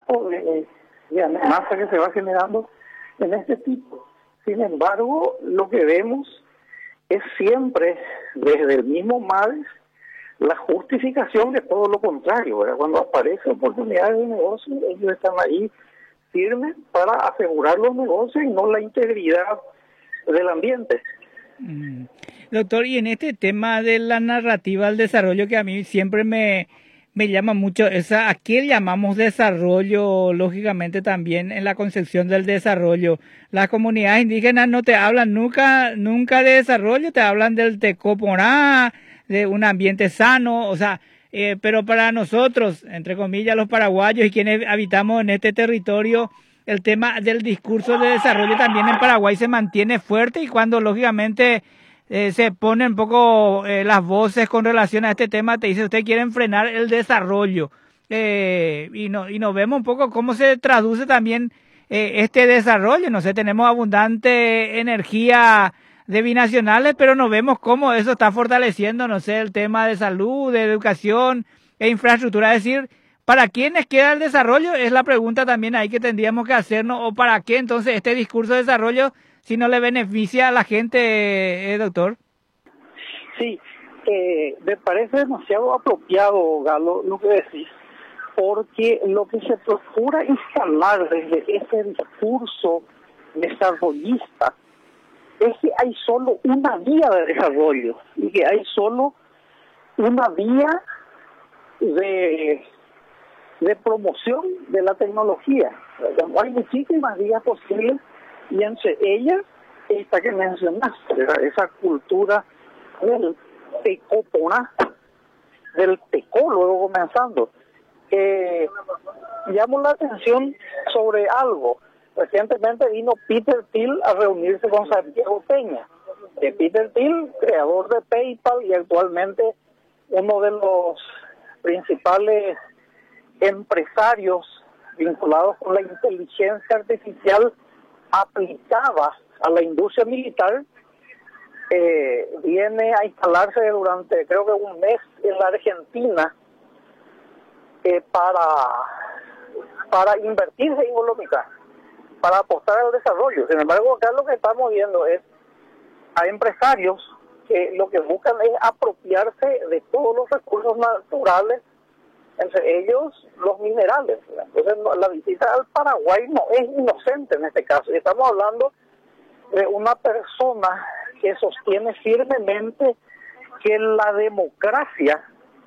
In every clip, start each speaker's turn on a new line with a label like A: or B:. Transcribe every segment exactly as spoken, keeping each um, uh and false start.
A: tipo de, de amenaza que se va generando en este tipo. Sin embargo, lo que vemos es siempre, desde el mismo MADES, la justificación de todo lo contrario, ¿verdad? Cuando aparecen oportunidades de negocio, ellos están ahí firmes para asegurar los negocios y no la integridad del ambiente.
B: Mm. Doctor, y en este tema de la narrativa del desarrollo, que a mí siempre me, me llama mucho, esa, ¿a qué llamamos desarrollo? Lógicamente también en la concepción del desarrollo. Las comunidades indígenas no te hablan nunca, nunca de desarrollo, te hablan del tecoporá, de un ambiente sano, o sea, eh, pero para nosotros, entre comillas, los paraguayos y quienes habitamos en este territorio, el tema del discurso de desarrollo también en Paraguay se mantiene fuerte, y cuando lógicamente eh, se ponen un poco eh, las voces con relación a este tema, te dice, ustedes quieren frenar el desarrollo. Eh, y, no, y nos vemos un poco cómo se traduce también eh, este desarrollo. No sé, tenemos abundante energía de binacionales, pero no vemos cómo eso está fortaleciendo, no sé, el tema de salud, de educación e infraestructura. Es decir, ¿para quiénes queda el desarrollo? Es la pregunta también ahí que tendríamos que hacernos, o para qué entonces este discurso de desarrollo si no le beneficia a la gente, eh, doctor.
A: Sí, eh, me parece demasiado apropiado, Galo, lo que decís, porque lo que se procura instalar desde ese discurso desarrollista es que hay solo una vía de desarrollo y que hay solo una vía de, de promoción de la tecnología. Hay muchísimas vías posibles y entre ellas esta que mencionaste, esa cultura del tecoporá, del tecó, luego comenzando. Eh, llamo la atención sobre algo. Recientemente vino Peter Thiel a reunirse con Santiago Peña. Eh, Peter Thiel, creador de PayPal y actualmente uno de los principales empresarios vinculados con la inteligencia artificial aplicada a la industria militar, eh, viene a instalarse durante creo que un mes en la Argentina eh, para, para invertir en económica, para apostar al desarrollo. Sin embargo, acá lo que estamos viendo es a empresarios que lo que buscan es apropiarse de todos los recursos naturales, entre ellos los minerales. Entonces, no, la visita al Paraguay no es inocente en este caso. Y estamos hablando de una persona que sostiene firmemente que la democracia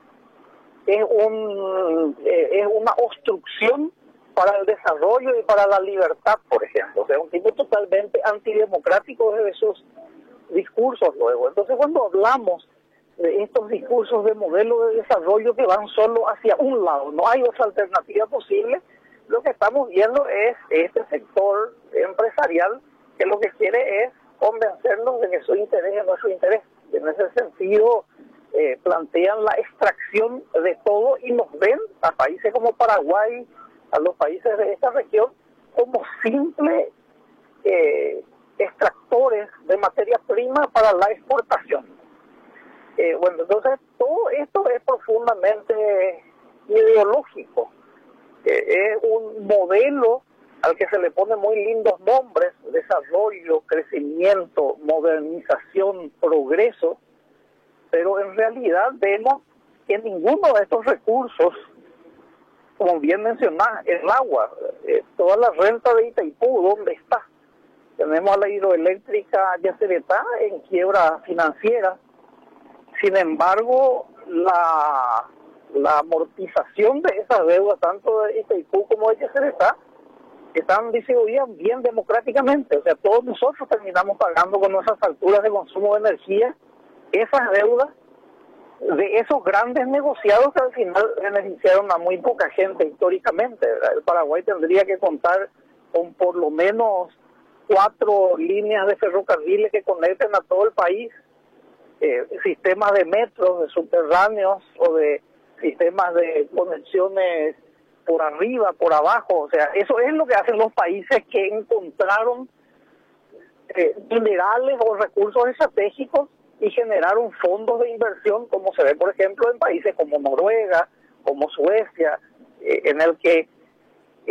A: es, un, eh, es una obstrucción para el desarrollo y para la libertad, por ejemplo. O sea, un tipo totalmente antidemocrático desde sus discursos luego. Entonces, cuando hablamos de estos discursos de modelo de desarrollo que van solo hacia un lado, no hay otra alternativa posible, lo que estamos viendo es este sector empresarial que lo que quiere es convencernos de que su interés es nuestro interés. En ese sentido, eh, plantean la extracción de todo y nos ven a países como Paraguay, a los países de esta región, como simples eh, extractores de materia prima para la exportación. Eh, bueno, entonces todo esto es profundamente ideológico. Eh, es un modelo al que se le ponen muy lindos nombres: desarrollo, crecimiento, modernización, progreso, pero en realidad vemos que ninguno de estos recursos, como bien mencionás, el agua, eh, toda la renta de Itaipú, ¿dónde está? Tenemos a la hidroeléctrica Yacyretá en quiebra financiera. Sin embargo, la, la amortización de esas deudas, tanto de Itaipú como de Yacyretá, están distribuidas bien democráticamente. O sea, todos nosotros terminamos pagando con nuestras facturas de consumo de energía esas deudas de esos grandes negociados que al final beneficiaron a muy poca gente históricamente. El Paraguay tendría que contar con por lo menos cuatro líneas de ferrocarriles que conecten a todo el país, eh, sistemas de metros, de subterráneos o de sistemas de conexiones por arriba, por abajo. O sea, eso es lo que hacen los países que encontraron eh, minerales o recursos estratégicos y generaron fondos de inversión, como se ve, por ejemplo, en países como Noruega, como Suecia, eh, en el que